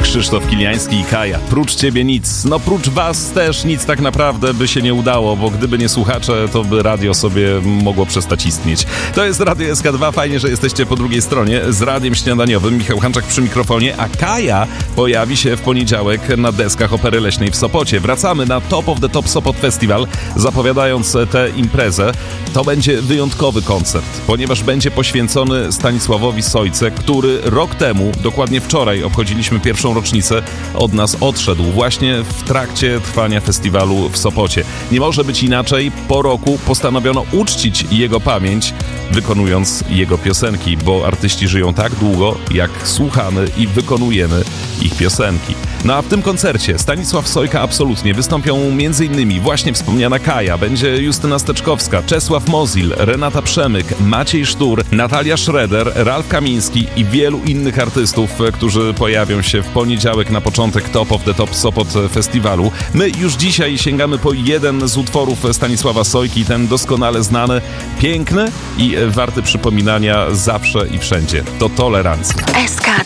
Krzysztof Kiliański i Kaja. Prócz ciebie nic. No prócz was też nic tak naprawdę by się nie udało, bo gdyby nie słuchacze, to by radio sobie mogło przestać istnieć. To jest Radio SK2. Fajnie, że jesteście po drugiej stronie z Radiem Śniadaniowym. Michał Hanczak przy mikrofonie, a Kaja pojawi się w poniedziałek na deskach Opery Leśnej w Sopocie. Wracamy na Top of the Top Sopot Festival, zapowiadając tę imprezę. To będzie wyjątkowy koncert, ponieważ będzie poświęcony Stanisławowi Sojce, który rok temu, dokładnie wczoraj, obchodziliśmy pierwszą rocznicę, od nas odszedł właśnie w trakcie trwania festiwalu w Sopocie. Nie może być inaczej, po roku postanowiono uczcić jego pamięć, wykonując jego piosenki, bo artyści żyją tak długo, jak słuchamy i wykonujemy ich piosenki. No a w tym koncercie Stanisław Sojka absolutnie wystąpią m.in. właśnie wspomniana Kaja, będzie Justyna Steczkowska, Czesław Mozil, Renata Przemyk, Maciej Sztur, Natalia Schroeder, Ralf Kamiński i wielu innych artystów, którzy pojawią się w poniedziałek na początek Top of the Top Sopot Festiwalu. My już dzisiaj sięgamy po jeden z utworów Stanisława Sojki, ten doskonale znany, piękny i warty przypominania zawsze i wszędzie. To Tolerancja. SK2